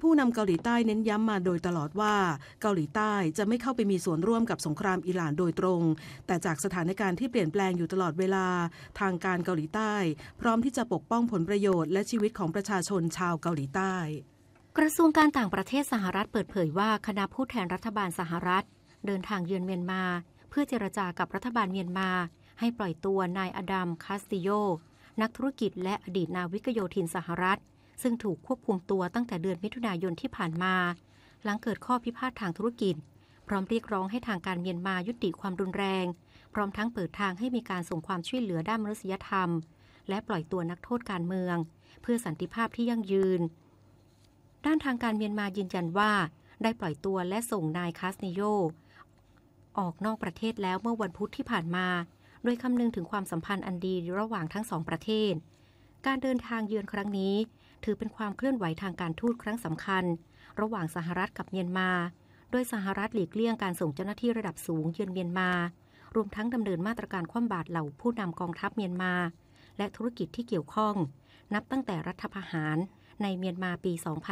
ผู้นำเกาหลีใต้เน้นย้ำมาโดยตลอดว่าเกาหลีใต้จะไม่เข้าไปมีส่วนร่วมกับสงครามอิหร่านโดยตรงแต่จากสถานการณ์ที่เปลี่ยนแปลงอยู่ตลอดเวลาทางการเกาหลีใต้พร้อมที่จะปกป้องผลประโยชน์และชีวิตของประชาชนชาวเกาหลีใต้กระทรวงการต่างประเทศสหรัฐเปิดเผยว่าคณะผู้แทนรัฐบาลสหรัฐเดินทางเยือนเมียนมาเพื่อเจรจากับรัฐบาลเมียนมาให้ปล่อยตัวนายอดัม คาสติโยนักธุรกิจและอดีตนาวิกโยธินสหรัฐซึ่งถูกควบคุมตัวตั้งแต่เดือนมิถุนายนที่ผ่านมาหลังเกิดข้อพิพาททางธุรกิจพร้อมเรียกร้องให้ทางการเมียนมายุติความรุนแรงพร้อมทั้งเปิดทางให้มีการส่งความช่วยเหลือด้านมนุษยธรรมและปล่อยตัวนักโทษการเมืองเพื่อสันติภาพที่ยั่งยืนด้านทางการเมียนมายืนยันว่าได้ปล่อยตัวและส่งนายคาสติโยออกนอกประเทศแล้วเมื่อวันพุธที่ผ่านมาโดยคำนึงถึงความสัมพันธ์อันดีระหว่างทั้งสองประเทศการเดินทางเยือนครั้งนี้ถือเป็นความเคลื่อนไหวทางการทูตครั้งสำคัญระหว่างสหรัฐกับเมียนมาโดยสหรัฐหลีกเลี่ยงการส่งเจ้าหน้าที่ระดับสูงเยือนเมียนมารวมทั้งดำเนินมาตรการคว่ำบาตรเหล่าผู้นำกองทัพเมียนมาและธุรกิจที่เกี่ยวข้องนับตั้งแต่รัฐประหารในเมียนมาปี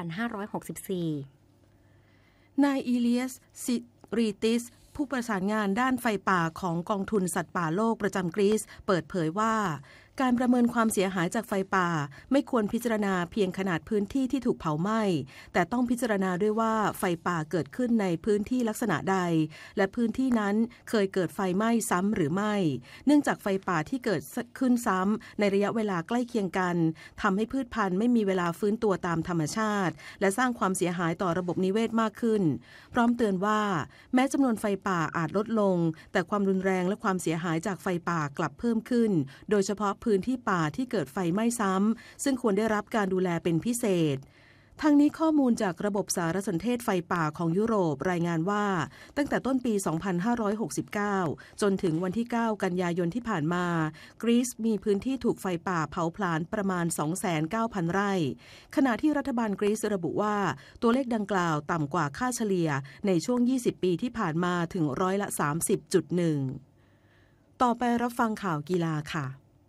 2564 นายอีเลียส ซิรีติสผู้ประสานงานด้านไฟป่าของกองทุนสัตว์ป่าโลกประจำกรีซเปิดเผยว่าการประเมินความเสียหายจากไฟป่าไม่ควรพิจารณาเพียงขนาดพื้นที่ที่ถูกเผาไหม้แต่ต้องพิจารณาด้วยว่าไฟป่าเกิดขึ้นในพื้นที่ลักษณะใดและพื้นที่นั้นเคยเกิดไฟไหม้ซ้ำหรือไม่เนื่องจากไฟป่าที่เกิดขึ้นซ้ำในระยะเวลาใกล้เคียงกันทำให้พืชพันธุ์ไม่มีเวลาฟื้นตัวตามธรรมชาติและสร้างความเสียหายต่อระบบนิเวศมากขึ้นพร้อมเตือนว่าแม้จำนวนไฟป่าอาจลดลงแต่ความรุนแรงและความเสียหายจากไฟป่ากลับเพิ่มขึ้นโดยเฉพาะพื้นที่ป่าที่เกิดไฟไหม้ซ้ำซึ่งควรได้รับการดูแลเป็นพิเศษทั้งนี้ข้อมูลจากระบบสารสนเทศไฟป่าของยุโรปรายงานว่าตั้งแต่ต้นปี 2569 จนถึงวันที่ 9 กันยายนที่ผ่านมากรีซมีพื้นที่ถูกไฟป่าเผาผลาญประมาณ 2,900 ไร่ขณะที่รัฐบาลกรีซระบุว่าตัวเลขดังกล่าวต่ำกว่าค่าเฉลี่ยในช่วง 20 ปีที่ผ่านมาถึง30.1%ต่อไปรับฟังข่าวกีฬาค่ะ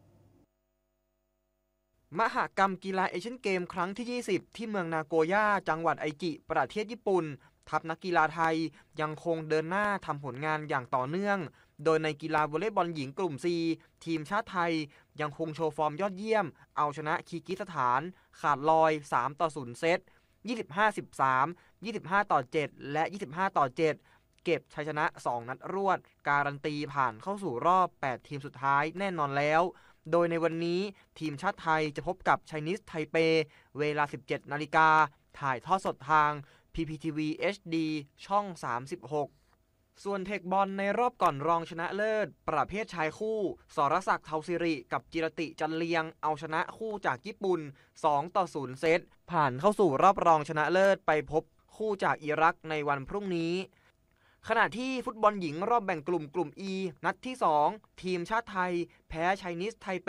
มหกรรมกีฬาเอเชียนเกมครั้งที่ 20 ที่เมืองนาโกย่าจังหวัดไอจิประเทศญี่ปุ่นทัพนักกีฬาไทยยังคงเดินหน้าทำผลงานอย่างต่อเนื่องโดยในกีฬาวอลเลย์บอลหญิงกลุ่ม C ทีมชาติไทยยังคงโชว์ฟอร์มยอดเยี่ยมเอาชนะคีร์กิสถานขาดลอย 3-0 เซต 25-13 25-7 และ 25-7 เก็บชัยชนะ 2 นัดรวดการันตีผ่านเข้าสู่รอบ 8 ทีมสุดท้ายแน่นอนแล้วโดยในวันนี้ทีมชาติไทยจะพบกับไชนีสไทเปเวลา 17 นาฬิกาถ่ายทอดสดทาง PPTV HD ช่อง 36 ส่วนเทคบอลในรอบก่อนรองชนะเลิศประเภทชายคู่สรศักดิ์เทาสิริกับจิรติจันเลียงเอาชนะคู่จากญี่ปุ่น 2-0 เซตผ่านเข้าสู่รอบรองชนะเลิศไปพบคู่จากอิรักในวันพรุ่งนี้ขณะที่ฟุตบอลหญิงรอบแบ่งกลุ่ม E นัดที่ 2 ทีมชาติไทยแพ้ไชนีสไทเป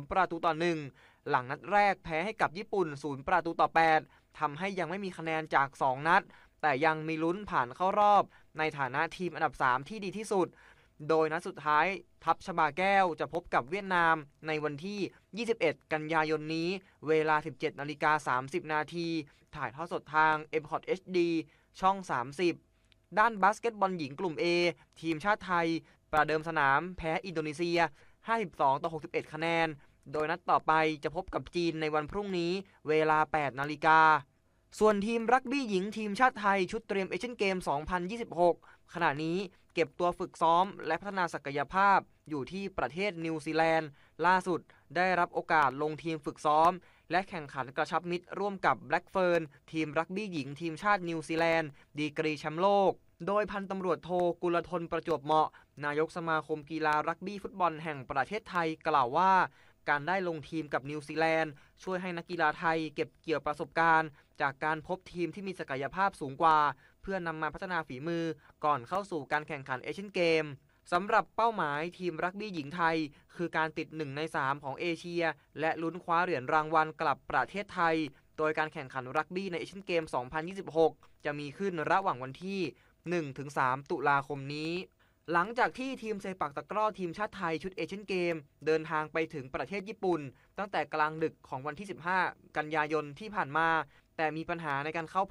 0-1หลังนัดแรกแพ้ให้กับญี่ปุ่น0-8ทำให้ยังไม่มีคะแนนจาก2นัดแต่ยังมีลุ้นผ่านเข้ารอบในฐานะทีมอันดับ3ที่ดีที่สุดโดยนัดสุดท้ายทัพชบาแก้วจะพบกับเวียดนามในวันที่ 21 กันยายนนี้เวลา 17:30 น.ถ่ายทอดสดทาง MCOT HD ช่อง 30ด้านบาสเกตบอลหญิงกลุ่ม A ทีมชาติไทยประเดิมสนามแพ้อินโดนีเซีย 52-61 คะแนนโดยนัดต่อไปจะพบกับจีนในวันพรุ่งนี้เวลา 8 นาฬิกาส่วนทีมรักบี้หญิงทีมชาติไทยชุดเตรียมเอเชียนเกม 2026 ขณะนี้เก็บตัวฝึกซ้อมและพัฒนาศักยภาพอยู่ที่ประเทศนิวซีแลนด์ล่าสุดได้รับโอกาสลงทีมฝึกซ้อมและแข่งขันกระชับมิตรร่วมกับแบล็กเฟิร์นทีมรักบี้หญิงทีมชาตินิวซีแลนด์ดีกรีแชมป์โลกโดยพันตำรวจโทกุลธนประจวบเหมาะนายกสมาคมกีฬารักบี้ฟุตบอลแห่งประเทศไทยกล่าวว่าการได้ลงทีมกับนิวซีแลนด์ช่วยให้นักกีฬาไทยเก็บเกี่ยวประสบการณ์จากการพบทีมที่มีศักยภาพสูงกว่าเพื่อนำมาพัฒนาฝีมือก่อนเข้าสู่การแข่งขันเอเชียนเกมสำหรับเป้าหมายทีมรักบี้หญิงไทยคือการติด1 ใน 3ของเอเชียและลุ้นคว้าเหรียญรางวัลกลับประเทศไทยโดยการแข่งขันรักบี้ในเอเชียนเกม 2026 จะมีขึ้นระหว่างวันที่ 1-3 ตุลาคมนี้หลังจากที่ทีมเซปักตะกร้อทีมชาติไทยชุดเอเชียนเกมเดินทางไปถึงประเทศญี่ปุ่นตั้งแต่กลางดึกของวันที่ 15 กันยายนที่ผ่านมาแต่มีปัญหาในการเข้า